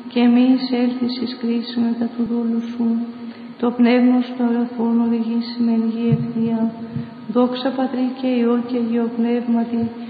και εμείς έλθεις εις κρίση μετά του δούλου σου. Το πνεύμα σου αγαθόν οδηγήσει με εν γη ευθεία. Δόξα Πατρί και Υιό και Αγίο Πνεύματι,